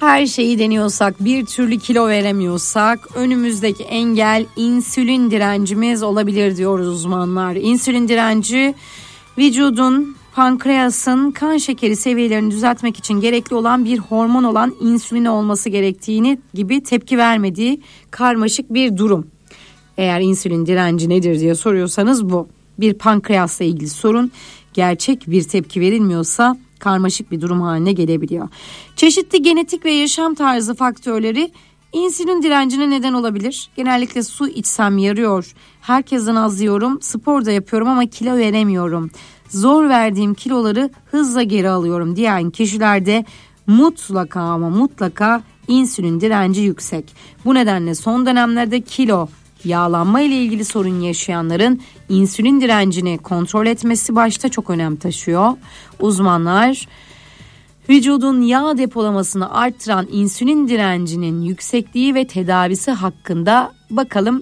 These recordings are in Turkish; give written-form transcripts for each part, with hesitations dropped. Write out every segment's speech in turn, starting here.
Her şeyi deniyorsak, bir türlü kilo veremiyorsak önümüzdeki engel insülin direncimiz olabilir diyoruz uzmanlar. İnsülin direnci vücudun, pankreasın kan şekeri seviyelerini düzeltmek için gerekli olan bir hormon olan insülin olması gerektiğini gibi tepki vermediği karmaşık bir durum. Eğer insülin direnci nedir diye soruyorsanız bu. Bir pankreasla ilgili sorun, gerçek bir tepki verilmiyorsa karmaşık bir durum haline gelebiliyor. Çeşitli genetik ve yaşam tarzı faktörleri insülin direncine neden olabilir. Genellikle su içsem yarıyor, herkesten az yiyorum, spor da yapıyorum ama kilo veremiyorum, zor verdiğim kiloları hızla geri alıyorum diyen kişilerde mutlaka ama mutlaka insülin direnci yüksek. Bu nedenle son dönemlerde kilo, yağlanma ile ilgili sorun yaşayanların insülin direncini kontrol etmesi başta çok önem taşıyor. Uzmanlar vücudun yağ depolamasını arttıran insülin direncinin yüksekliği ve tedavisi hakkında bakalım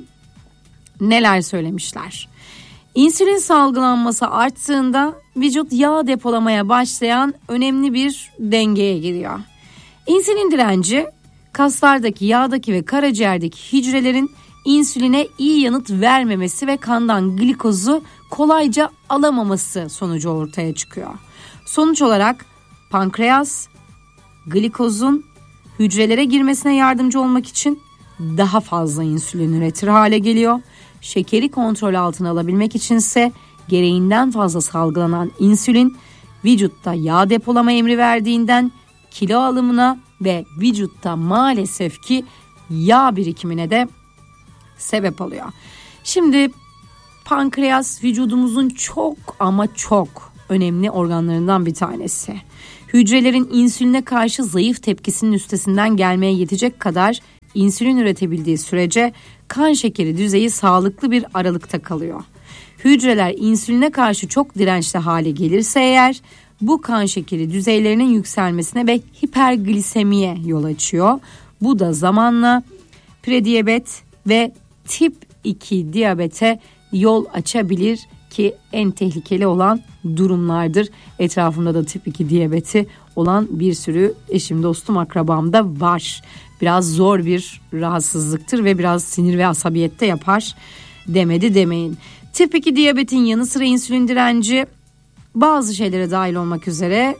neler söylemişler. İnsülin salgılanması arttığında vücut yağ depolamaya başlayan önemli bir dengeye giriyor. İnsülin direnci kaslardaki, yağdaki ve karaciğerdeki hücrelerin insüline iyi yanıt vermemesi ve kandan glikozu kolayca alamaması sonucu ortaya çıkıyor. Sonuç olarak pankreas glikozun hücrelere girmesine yardımcı olmak için daha fazla insülin üretir hale geliyor. Şekeri kontrol altına alabilmek içinse gereğinden fazla salgılanan insülin vücutta yağ depolama emri verdiğinden kilo alımına ve vücutta maalesef ki yağ birikimine de sebep oluyor. Şimdi pankreas vücudumuzun çok ama çok önemli organlarından bir tanesi. Hücrelerin insüline karşı zayıf tepkisinin üstesinden gelmeye yetecek kadar insülin üretebildiği sürece kan şekeri düzeyi sağlıklı bir aralıkta kalıyor. Hücreler insüline karşı çok dirençli hale gelirse eğer bu kan şekeri düzeylerinin yükselmesine ve hiperglisemiye yol açıyor. Bu da zamanla prediyabet ve tip 2 diyabete yol açabilir ki en tehlikeli olan durumlardır. Etrafımda da tip 2 diyabeti olan bir sürü eşim, dostum, akrabam da var. Biraz zor bir rahatsızlıktır ve biraz sinir ve asabiyette yapar demedi demeyin. Tip 2 diyabetin yanı sıra insülin direnci bazı şeylere dahil olmak üzere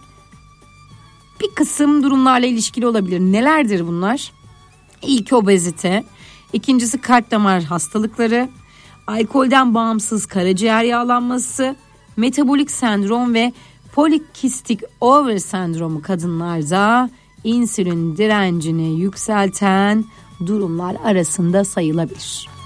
bir kısım durumlarla ilişkili olabilir. Nelerdir bunlar? İlki obezite, ikincisi kalp damar hastalıkları, alkolden bağımsız karaciğer yağlanması, metabolik sendrom ve polikistik over sendromu kadınlarda insülin direncini yükselten durumlar arasında sayılabilir.